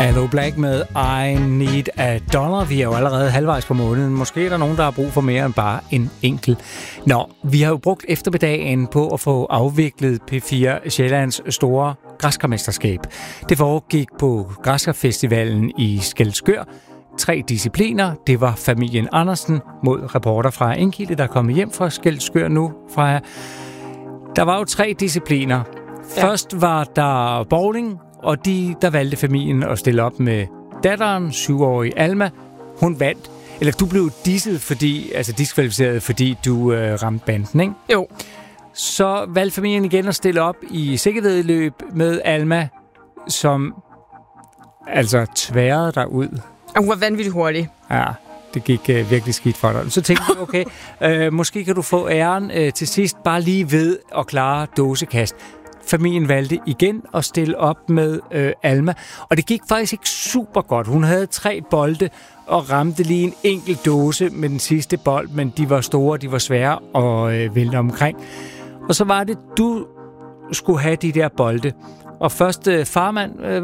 Aloe Blacc med I Need a Dollar. Vi er jo allerede halvvejs på måneden. Måske er der nogen, der har brug for mere end bare en enkelt. Nå, vi har jo brugt eftermiddagen på at få afviklet P4 Sjællands store græskarmesterskab. Det foregik på Græskarfestivalen i Skælskør. 3 discipliner. Det var familien Andersen mod reporter fra Enkilde, der er kommet hjem fra Skælskør nu. Der var jo 3 discipliner. Ja. Først var der bowling, og der valgte familien at stille op med datteren, 7-årige Alma. Hun vandt. Eller du blev diskvalificeret, fordi du ramte banden, ikke? Jo. Så valgte familien igen at stille op i sikkerhedsløb med Alma, som altså tværede derud. Og hun var vanvittigt hurtig. Ja, det gik virkelig skidt for dig. Så tænkte jeg, okay, måske kan du få æren til sidst bare lige ved at klare dåsekast. Familien valgte igen at stille op med Alma, og det gik faktisk ikke super godt. Hun havde 3 bolde og ramte lige en enkelt dåse med den sidste bold, men de var store, de var svære at vælte omkring. Og så var det, du skulle have de der bolde. Og først farmand